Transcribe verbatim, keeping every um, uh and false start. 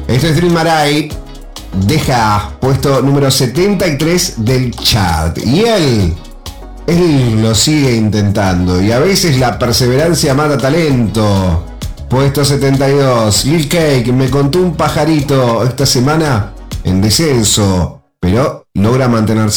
Esto es Dream Marai. Deja puesto número setenta y tres del chart. Y él, él lo sigue intentando. Y a veces la perseverancia mata talento. Puesto setenta y dos. Lil Cake, Me Contó un Pajarito, esta semana en descenso, pero logra mantenerse